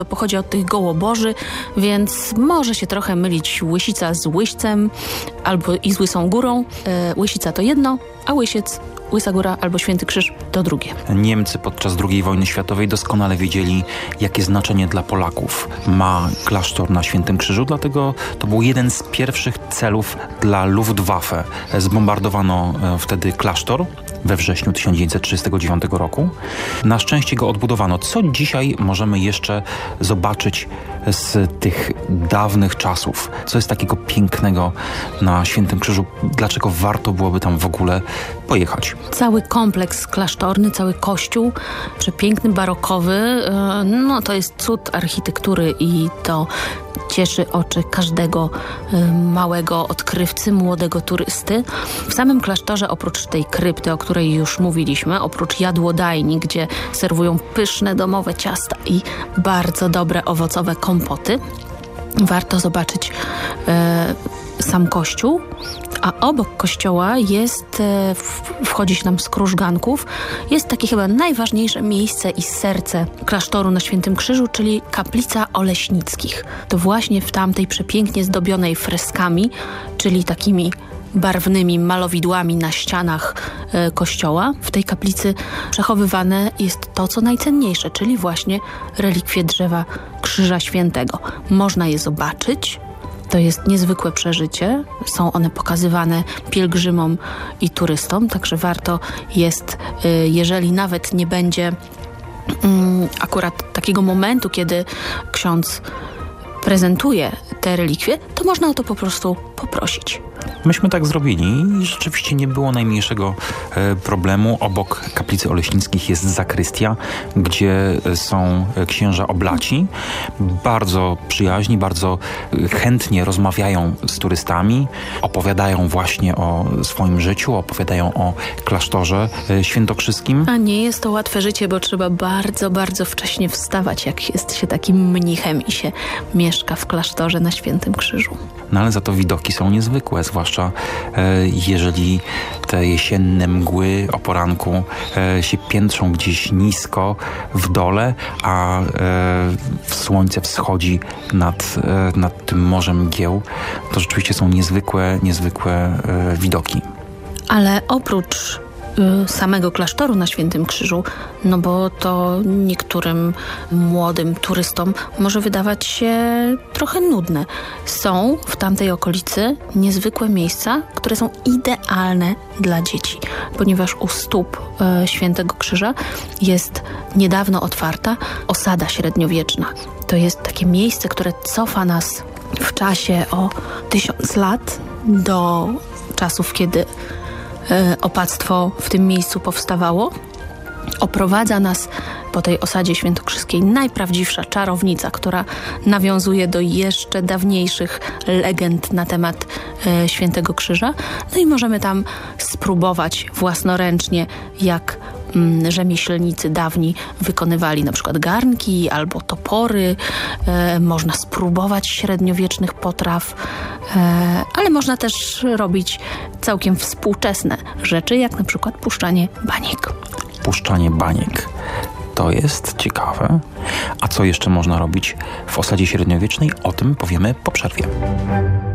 Pochodzi od tych gołoboży, więc może się trochę mylić Łysica z Łyścem albo i z Łysą Górą. Łysica to jedno, a Łysiec, Łysa Góra albo Święty Krzyż to drugie. Niemcy podczas II wojny światowej doskonale wiedzieli, jakie znaczenie dla Polaków ma klasztor na Świętym Krzyżu, dlatego to był jeden z pierwszych celów dla Luftwaffe. Zbombardowano wtedy klasztor we wrześniu 1939 roku. Na szczęście go odbudowano. Co dzisiaj możemy jeszcze zobaczyć z tych dawnych czasów? Co jest takiego pięknego na Świętym Krzyżu? Dlaczego warto byłoby tam w ogóle pojechać? Cały kompleks klasztorny, cały kościół, przepiękny, barokowy, no to jest cud architektury i to cieszy oczy każdego małego odkrywcy, młodego turysty. W samym klasztorze oprócz tej krypty, o której już mówiliśmy, oprócz jadłodajni, gdzie serwują pyszne domowe ciasta i bardzo dobre owocowe kompoty, warto zobaczyć sam kościół, a obok kościoła jest, wchodzi się tam z krużganków, jest takie chyba najważniejsze miejsce i serce klasztoru na Świętym Krzyżu, czyli kaplica Oleśnickich. To właśnie w tamtej przepięknie zdobionej freskami, czyli takimi barwnymi malowidłami na ścianach kościoła. W tej kaplicy przechowywane jest to, co najcenniejsze, czyli właśnie relikwie drzewa Krzyża Świętego. Można je zobaczyć. To jest niezwykłe przeżycie. Są one pokazywane pielgrzymom i turystom, także warto jest, jeżeli nawet nie będzie akurat takiego momentu, kiedy ksiądz prezentuje te relikwie, to można o to po prostu poprosić. Myśmy tak zrobili i rzeczywiście nie było najmniejszego problemu. Obok kaplicy Oleśnickich jest zakrystia, gdzie są księża oblaci. Bardzo przyjaźni, bardzo chętnie rozmawiają z turystami, opowiadają właśnie o swoim życiu, opowiadają o klasztorze świętokrzyskim. A nie jest to łatwe życie, bo trzeba bardzo, bardzo wcześnie wstawać, jak jest się takim mnichem i się mieszka w klasztorze na Świętym Krzyżu. No ale za to widoki są niezwykłe, zwłaszcza jeżeli te jesienne mgły o poranku się piętrzą gdzieś nisko w dole, a słońce wschodzi nad tym morzem mgieł. To rzeczywiście są niezwykłe widoki. Ale oprócz samego klasztoru na Świętym Krzyżu, no bo to niektórym młodym turystom może wydawać się trochę nudne. Są w tamtej okolicy niezwykłe miejsca, które są idealne dla dzieci, ponieważ u stóp Świętego Krzyża jest niedawno otwarta osada średniowieczna. To jest takie miejsce, które cofa nas w czasie o 1000 lat do czasów, kiedy opactwo w tym miejscu powstawało. Oprowadza nas po tej osadzie świętokrzyskiej najprawdziwsza czarownica, która nawiązuje do jeszcze dawniejszych legend na temat Świętego Krzyża. No i możemy tam spróbować własnoręcznie, jak rzemieślnicy dawni wykonywali na przykład garnki albo topory. Można spróbować średniowiecznych potraw, ale można też robić całkiem współczesne rzeczy, jak na przykład puszczanie baniek. Puszczanie baniek. To jest ciekawe. A co jeszcze można robić w osadzie średniowiecznej? O tym powiemy po przerwie.